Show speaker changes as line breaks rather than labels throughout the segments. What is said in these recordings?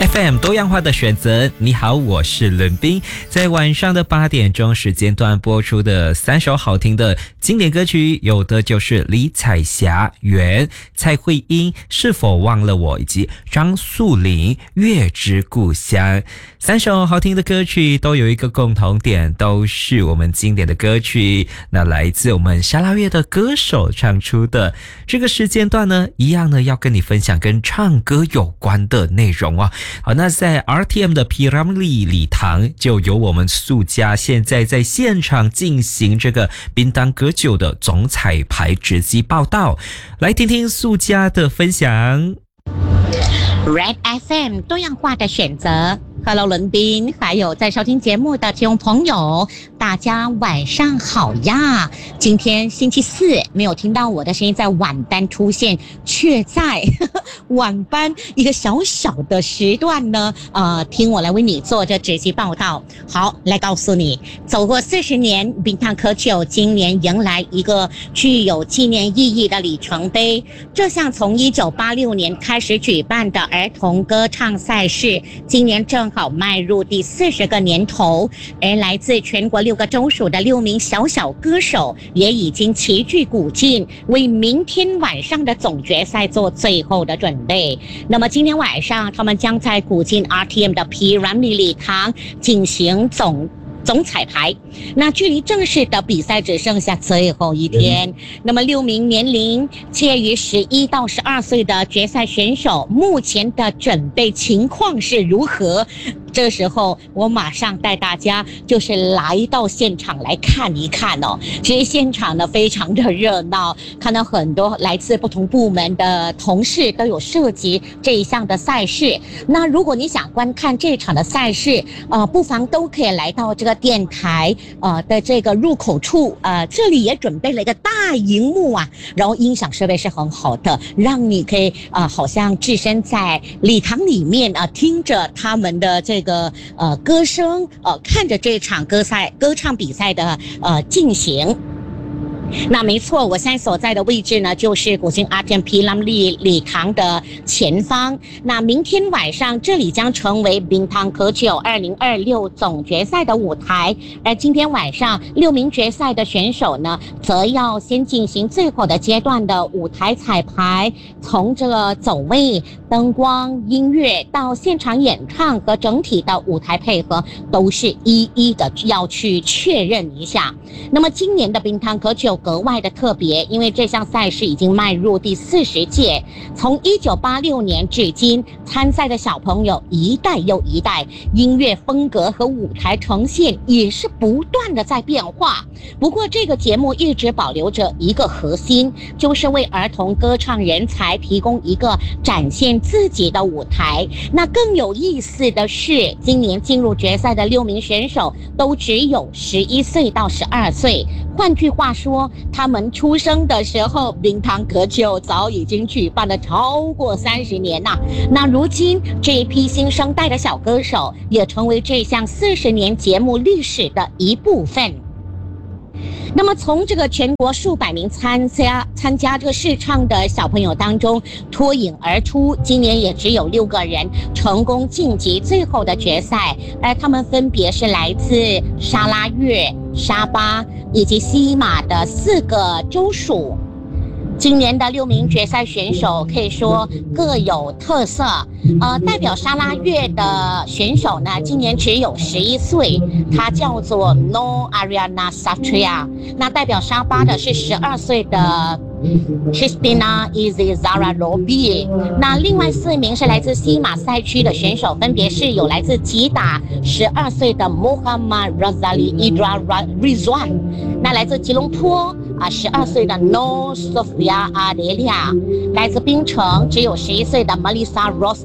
FM 多样化的选择。你好，我是伦斌。在晚上的8点钟时间段播出的3首好听的经典歌曲，有的就是李彩霞、袁、蔡慧英是否忘了我，以及张素玲月之故乡。3首好听的歌曲都有一个共同点，都是我们经典的歌曲，那来自我们沙拉越的歌手唱出的。这个时间段呢，一样呢要跟你分享跟唱歌有关的内容哦。好，那在 RTM 的 Piramli 礼堂就有我们素家现在在现场进行这个槟榔歌酒的总彩排直击报道，来听听素家的分享。
Red FM 多样化的选择。Hello， 伦斌，还有在收听节目的听众朋友，大家晚上好呀！今天星期四，没有听到我的声音在晚班出现，却在晚班一个小小的时段呢，听我来为你做这直击报道。好，来告诉你，走过40年，槟榔可酒今年迎来一个具有纪念意义的里程碑。这项从1986年开始举办的儿童歌唱赛事，今年正好迈入第40个年头，而来自全国6个州属的6名小歌手也已经齐聚古晋，为明天晚上的总决赛做最后的准备。那么今天晚上，他们将在古晋 RTM 的 Piramli 礼堂进行总彩排，那距离正式的比赛只剩下最后一天。那么6名年龄介于11到12岁的决赛选手，目前的准备情况是如何？这时候我马上带大家就是来到现场来看一看哦。其实现场呢非常的热闹，看到很多来自不同部门的同事都有涉及这一项的赛事。那如果你想观看这场的赛事，不妨都可以来到这个电台的这个入口处，这里也准备了一个大荧幕啊，然后音响设备是很好的，让你可以好像置身在礼堂里面听着他们的这个歌声，看着这场歌唱比赛的进行。那没错，我现在所在的位置呢，就是古晋 RTM Piramli 礼堂的前方。那明天晚上，这里将成为槟榔可酒2026总决赛的舞台。而今天晚上6名决赛的选手呢，则要先进行最后的阶段的舞台彩排，从这个走位、灯光、音乐到现场演唱和整体的舞台配合，都是一一的要去确认一下。那么今年的槟榔可酒格外的特别，因为这项赛事已经迈入第40届，从1986年至今，参赛的小朋友一代又一代，音乐风格和舞台呈现也是不断的在变化。不过这个节目一直保留着一个核心，就是为儿童歌唱人才提供一个展现自己的舞台。那更有意思的是，今年进入决赛的6名选手都只有11岁到12岁，换句话说，他们出生的时候，槟榔可酒早已经举办了超过30年呐。那如今这一批新生代的小歌手，也成为这项40年节目历史的一部分。那么从这个全国数百名参加这个试唱的小朋友当中脱颖而出，今年也只有6个人成功晋级最后的决赛，而他们分别是来自沙拉越、沙巴以及西马的4个州属。今年的6名决赛选手可以说各有特色，代表沙拉越的选手呢，今年只有11岁，他叫做 No Ariana Satria。那代表沙巴的是12岁的Christina Izzy Zara Robi。 那另外4名是来自西马赛区的选手，分别是有来自吉打12岁的 Muhammad Razali Idra Rizwan， 那来自吉隆坡12岁的 No Sofia Adelia， 来自槟城只有11岁的 Melissa Rose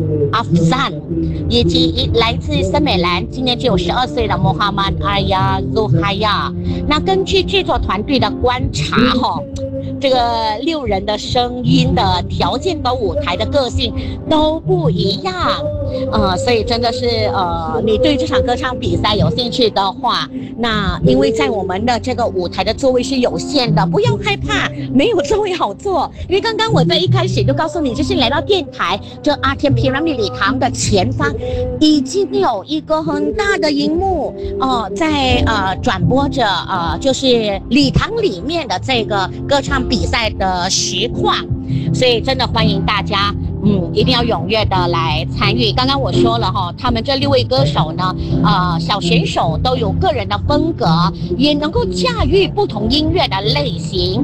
Afzan， 以及来自森美兰今年只有12岁的 Muhammad Arya Zuhaya。 那根据制作团队的观察这个6人的声音的条件和舞台的个性都不一样，所以真的是你对这场歌唱比赛有兴趣的话，那因为在我们的这个舞台的座位是有限的，不要害怕，没有座位好坐。因为刚刚我在一开始就告诉你，就是来到电台这RTM Pyramid礼堂的前方，已经有一个很大的荧幕在转播着就是礼堂里面的这个歌唱比赛的实况，所以真的欢迎大家一定要踊跃的来参与。刚刚我说了他们这6位歌手呢小选手都有个人的风格，也能够驾驭不同音乐的类型。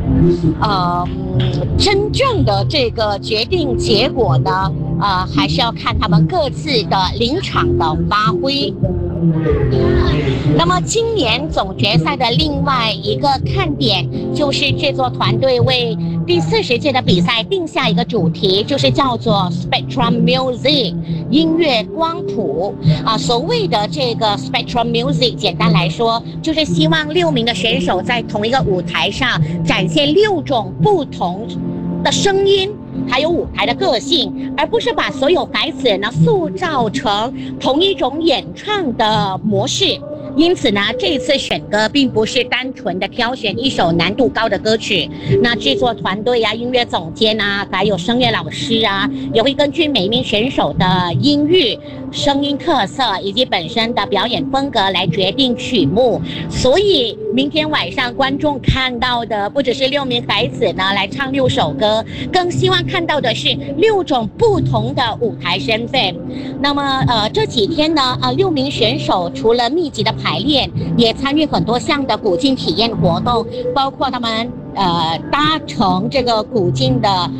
真正的这个决定结果呢还是要看他们各自的临场的发挥。那么今年总决赛的另外一个看点就是制作团队为第40届的比赛定下一个主题，就是叫做 Spectrum Music 音乐光谱所谓的这个 Spectrum Music 简单来说就是希望6名的选手在同一个舞台上展现6种不同的声音还有舞台的个性，而不是把所有孩子呢塑造成同一种演唱的模式。因此呢，这一次选歌并不是单纯的挑选一首难度高的歌曲，那制作团队音乐总监还有声乐老师也会根据每一名选手的音域、声音特色以及本身的表演风格来决定曲目。所以明天晚上观众看到的不只是6名孩子呢来唱6首歌，更希望看到的是6种不同的舞台身份。那么这几天呢6名选手除了密集的排练，也参与很多项的古晋体验活动，包括他们搭乘这个古晋的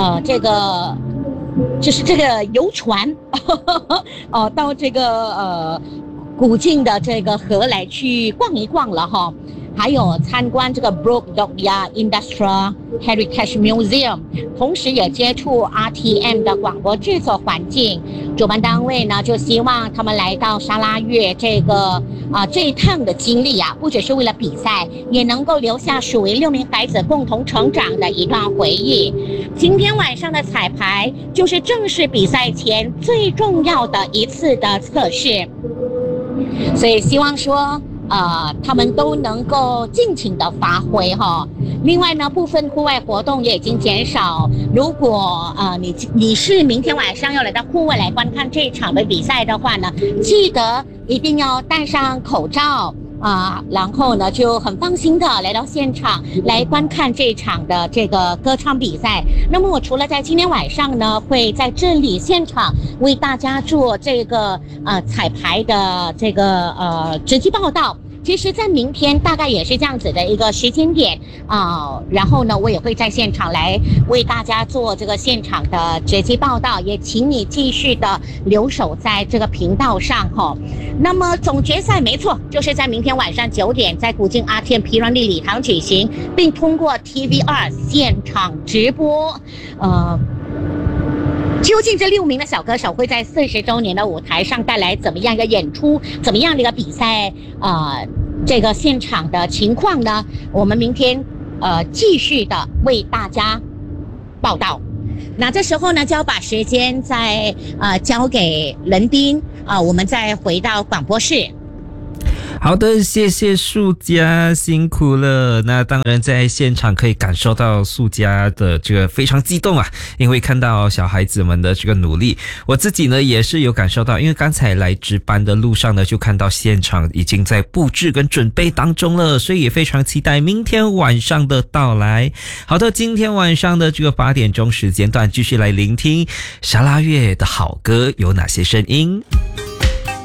就是这个游船到这个古晋的这个河来去逛一逛了还有参观这个 Brook Dokya Industrial Heritage Museum， 同时也接触 RTM 的广播制作环境。主办单位呢就希望他们来到沙拉越这一趟的经历不只是为了比赛，也能够留下属于6名孩子共同成长的一段回忆。今天晚上的彩排就是正式比赛前最重要的一次的测试，所以希望说他们都能够尽情的发挥另外呢，部分户外活动也已经减少。如果你是明天晚上要来到户外来观看这一场的比赛的话呢，记得一定要戴上口罩然后呢就很放心的来到现场来观看这场的这个歌唱比赛。那么我除了在今天晚上呢会在这里现场为大家做这个彩排的这个直击报道，其实在明天大概也是这样子的一个时间点然后呢我也会在现场来为大家做这个现场的直击报道，也请你继续的留守在这个频道上那么总决赛没错，就是在明天晚上9点在古晋RTM Pyramid礼堂举行，并通过 TV2 现场直播究竟这6名的小歌手会在40周年的舞台上带来怎么样一个演出，怎么样的一个比赛这个现场的情况呢？我们明天继续的为大家报道。那这时候呢就要把时间再交给伦彬我们再回到广播室。
好的，谢谢素佳，辛苦了。那当然在现场可以感受到素佳的这个非常激动因为看到小孩子们的这个努力。我自己呢也是有感受到，因为刚才来值班的路上呢就看到现场已经在布置跟准备当中了，所以也非常期待明天晚上的到来。好的，今天晚上的这个8点钟时间段继续来聆听沙拉越的好歌有哪些声音。